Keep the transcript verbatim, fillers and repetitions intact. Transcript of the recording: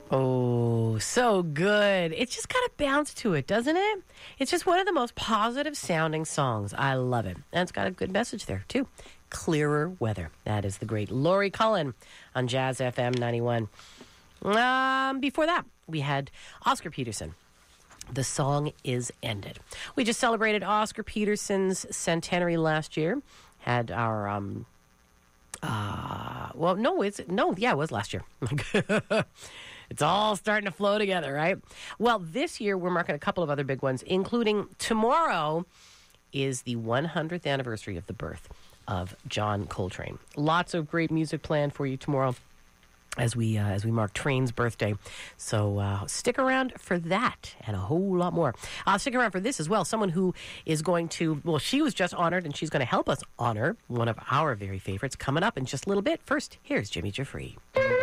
Oh, so good. It's just got a bounce to it, doesn't it? It's just one of the most positive sounding songs. I love it. And it's got a good message there, too. Clearer Weather. That is the great Laurie Cullen on Jazz F M ninety-one. Um, before that, we had Oscar Peterson. The Song Is Ended. We just celebrated Oscar Peterson's centenary last year. Had our, um, uh, well, no, it's, no, yeah, it was last year. It's all starting to flow together, right? Well, this year we're marking a couple of other big ones, including tomorrow is the one hundredth anniversary of the birth of John Coltrane. Lots of great music planned for you tomorrow as we uh, as we mark Train's birthday. So uh, stick around for that and a whole lot more. Uh, stick around for this as well. Someone who is going to, well, she was just honored, and she's going to help us honor one of our very favorites coming up in just a little bit. First, here's Jimmy Jeffrey.